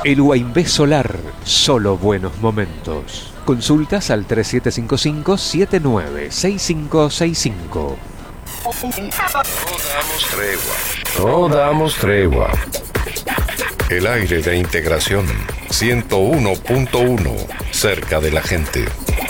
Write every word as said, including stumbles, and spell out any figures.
El Huaynvé Solar, solo buenos momentos. Consultas al tres siete cinco cinco, siete nueve seis cinco seis cinco. No damos tregua. No damos tregua. El aire de integración ciento uno punto uno, cerca de la gente.